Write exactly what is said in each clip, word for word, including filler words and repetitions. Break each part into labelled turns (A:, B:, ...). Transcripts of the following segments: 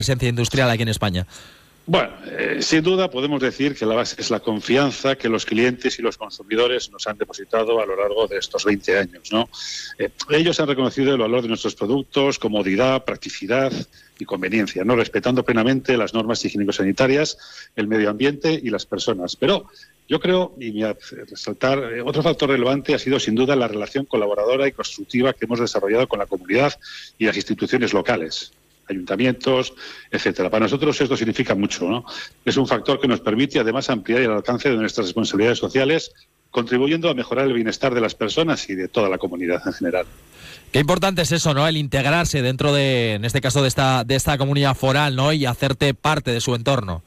A: presencia industrial aquí en España?
B: Bueno, eh, sin duda podemos decir que la base es la confianza que los clientes y los consumidores nos han depositado a lo largo de estos veinte años, ¿no? Eh, ellos han reconocido el valor de nuestros productos, comodidad, practicidad y conveniencia, ¿no? Respetando plenamente las normas higiénico-sanitarias, el medio ambiente y las personas. Pero yo creo, y me voy a resaltar, eh, otro factor relevante ha sido sin duda la relación colaboradora y constructiva que hemos desarrollado con la comunidad y las instituciones locales, ayuntamientos, etcétera. Para nosotros esto significa mucho, ¿no? Es un factor que nos permite además ampliar el alcance de nuestras responsabilidades sociales, contribuyendo a mejorar el bienestar de las personas y de toda la comunidad en general.
A: Qué importante es eso, ¿no? El integrarse dentro de, en este caso, de esta, de esta comunidad foral, ¿no? Y hacerte parte de su entorno.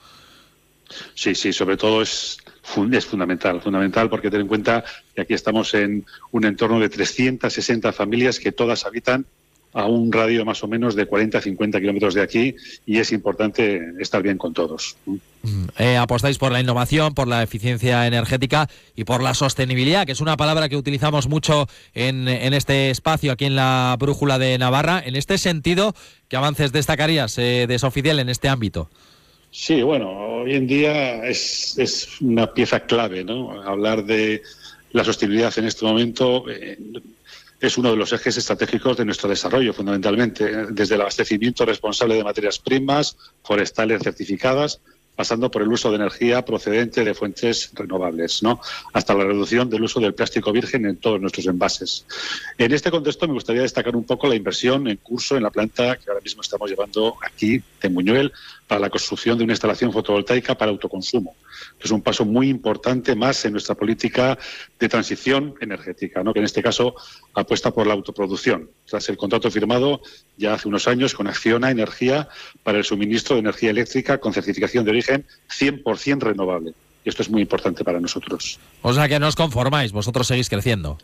B: Sí, sí, sobre todo es, es fundamental, fundamental porque ten en cuenta que aquí estamos en un entorno de trescientas sesenta familias que todas habitan a un radio más o menos de cuarenta a cincuenta kilómetros de aquí, y es importante estar bien con todos.
A: Eh, apostáis por la innovación, por la eficiencia energética y por la sostenibilidad, que es una palabra que utilizamos mucho en, en este espacio, aquí en la Brújula de Navarra. En este sentido, ¿qué avances destacarías eh, de Sofidiel en este ámbito?
B: Sí, bueno, hoy en día es, es una pieza clave, ¿no? Hablar de la sostenibilidad en este momento eh, es uno de los ejes estratégicos de nuestro desarrollo, fundamentalmente, desde el abastecimiento responsable de materias primas, forestales certificadas, pasando por el uso de energía procedente de fuentes renovables, ¿no? Hasta la reducción del uso del plástico virgen en todos nuestros envases. En este contexto me gustaría destacar un poco la inversión en curso en la planta que ahora mismo estamos llevando aquí, en Buñuel, para la construcción de una instalación fotovoltaica para autoconsumo. Es un paso muy importante más en nuestra política de transición energética, ¿no? Que en este caso apuesta por la autoproducción, tras el contrato firmado ya hace unos años con Acciona Energía para el suministro de energía eléctrica con certificación de origen cien por ciento renovable. Y esto es muy importante para nosotros.
A: O sea que no os conformáis, vosotros seguís creciendo.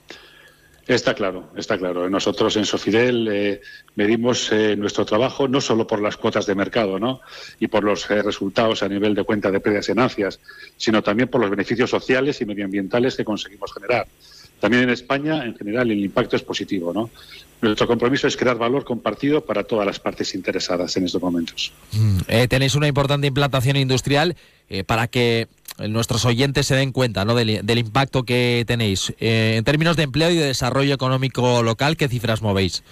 B: Está claro, está claro. Nosotros en Sofidel eh, medimos eh, nuestro trabajo no solo por las cuotas de mercado, ¿no? Y por los eh, resultados a nivel de cuenta de pérdidas y ganancias, sino también por los beneficios sociales y medioambientales que conseguimos generar. También en España, en general, el impacto es positivo, ¿no? Nuestro compromiso es crear valor compartido para todas las partes interesadas en estos momentos.
A: Mm, eh, tenéis una importante implantación industrial eh, para que nuestros oyentes se den cuenta, ¿no? del, del impacto que tenéis. Eh, en términos de empleo y de desarrollo económico local, ¿qué cifras movéis?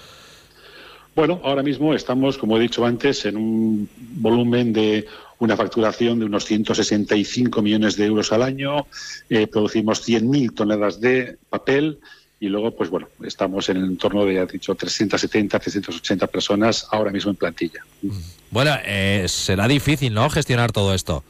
B: Bueno, ahora mismo estamos, como he dicho antes, en un volumen de una facturación de unos ciento sesenta y cinco millones de euros al año, eh, producimos cien mil toneladas de papel y luego, pues bueno, estamos en el entorno de, ya he dicho, trescientas setenta, trescientas ochenta personas ahora mismo en plantilla.
A: Bueno, eh, será difícil, ¿no?, gestionar todo esto.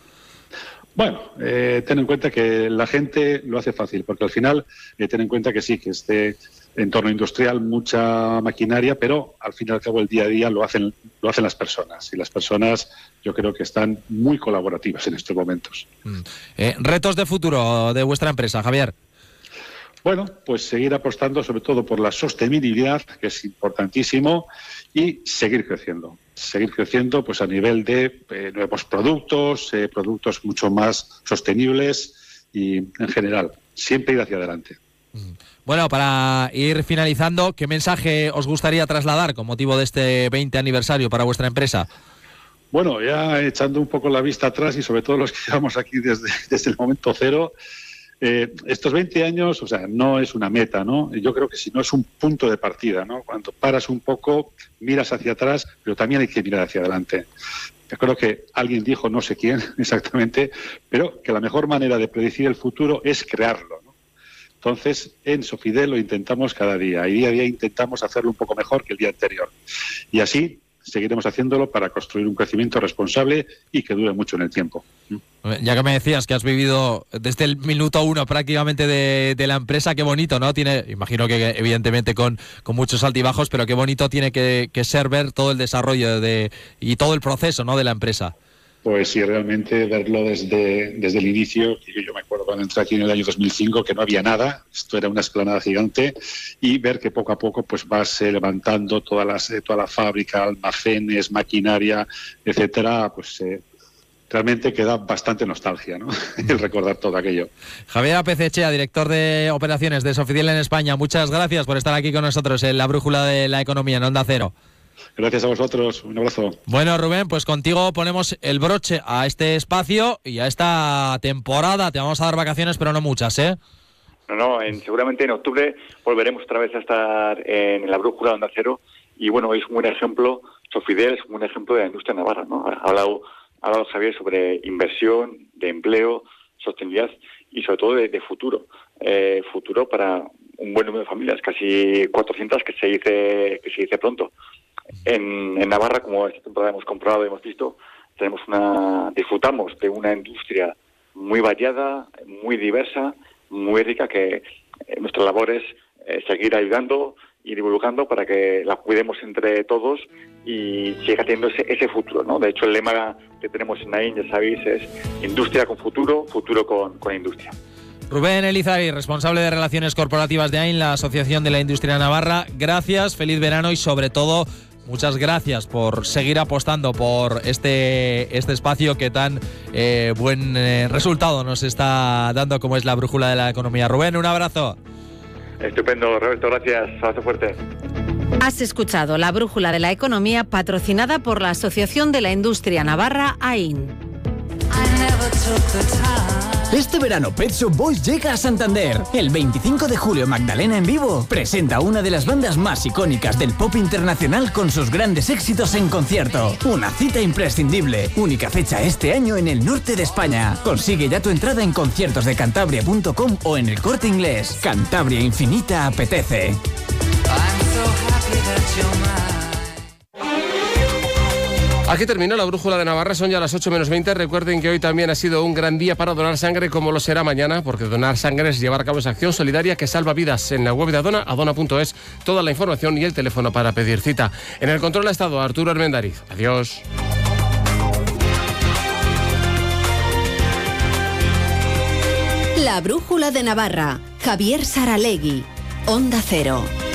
B: Bueno, eh, ten en cuenta que la gente lo hace fácil, porque al final, eh, ten en cuenta que sí, que este entorno industrial, mucha maquinaria, pero al fin y al cabo el día a día lo hacen, lo hacen las personas, y las personas yo creo que están muy colaborativas en estos momentos.
A: Mm. Eh, retos de futuro de vuestra empresa, Javier.
B: Bueno, pues seguir apostando sobre todo por la sostenibilidad, que es importantísimo, y seguir creciendo. Seguir creciendo pues a nivel de eh, nuevos productos, eh, productos mucho más sostenibles y en general, siempre ir hacia adelante.
A: Bueno, para ir finalizando, ¿qué mensaje os gustaría trasladar con motivo de este veinte aniversario para vuestra empresa?
B: Bueno, ya echando un poco la vista atrás y sobre todo los que llevamos aquí desde, desde el momento cero, Eh, estos veinte años, o sea, no es una meta, ¿no? Yo creo que si no es un punto de partida, ¿no? Cuando paras un poco, miras hacia atrás, pero también hay que mirar hacia adelante. Yo creo que alguien dijo, no sé quién exactamente, pero que la mejor manera de predecir el futuro es crearlo, ¿no? Entonces, en Sofidel lo intentamos cada día, y día a día intentamos hacerlo un poco mejor que el día anterior. Y así seguiremos haciéndolo para construir un crecimiento responsable y que dure mucho en el tiempo.
A: Ya que me decías que has vivido desde el minuto uno prácticamente de, de la empresa, qué bonito, ¿no? Tiene, imagino que evidentemente con, con muchos altibajos, pero qué bonito tiene que, que ser ver todo el desarrollo de, y todo el proceso, ¿no?, de la empresa.
B: Pues sí, realmente verlo desde, desde el inicio, que yo me acuerdo cuando entré aquí en el año dos mil cinco, que no había nada, esto era una explanada gigante, y ver que poco a poco pues vas eh, levantando toda, las, eh, toda la fábrica, almacenes, maquinaria, etcétera, pues eh, realmente queda bastante nostalgia, ¿no? El recordar todo aquello.
A: Javier Apezechea, director de operaciones de Sofidel en España, muchas gracias por estar aquí con nosotros en la Brújula de la Economía en Onda Cero.
B: Gracias a vosotros, un abrazo.
A: Bueno, Rubén, pues contigo ponemos el broche a este espacio y a esta temporada. Te vamos a dar vacaciones, pero no muchas, ¿eh?
C: No, no, en, seguramente en octubre volveremos otra vez a estar en la brújula de Onda Cero. Y bueno, es un buen ejemplo, Sofidel es un buen ejemplo de la industria navarra, ¿no? Ha hablado, ha hablado Javier sobre inversión, de empleo, sostenibilidad y sobre todo de, de futuro. Eh, futuro para un buen número de familias, casi cuatrocientas, que se dice que se dice pronto. En, en Navarra, como esta temporada hemos comprobado y hemos visto, tenemos una disfrutamos de una industria muy variada, muy diversa, muy rica, que eh, nuestra labor es eh, seguir ayudando y divulgando para que la cuidemos entre todos y siga teniendo ese, ese futuro, ¿no? De hecho, el lema que tenemos en AIN, ya sabéis, es industria con futuro, futuro con, con industria.
A: Rubén Elizari, responsable de Relaciones Corporativas de AIN, la Asociación de la Industria Navarra. Gracias, feliz verano y sobre todo muchas gracias por seguir apostando por este, este espacio que tan eh, buen eh, resultado nos está dando como es la brújula de la economía. Rubén, un abrazo.
C: Estupendo, Roberto, gracias. Abrazo fuerte.
D: Has escuchado la brújula de la economía patrocinada por la Asociación de la Industria Navarra, AIN.
E: Este verano Pet Shop Boys llega a Santander. El veinticinco de julio Magdalena en vivo presenta una de las bandas más icónicas del pop internacional con sus grandes éxitos en concierto. Una cita imprescindible. Única fecha este año en el norte de España. Consigue ya tu entrada en conciertos de cantabria punto com o en el Corte Inglés. Cantabria Infinita apetece.
F: Aquí terminó la brújula de Navarra, son ya las ocho menos veinte. Recuerden que hoy también ha sido un gran día para donar sangre, como lo será mañana, porque donar sangre es llevar a cabo esa acción solidaria que salva vidas. En la web de Adona, adona punto es, toda la información y el teléfono para pedir cita. En el control ha estado Arturo Armendariz. Adiós.
G: La brújula de Navarra, Javier Saralegui, Onda Cero.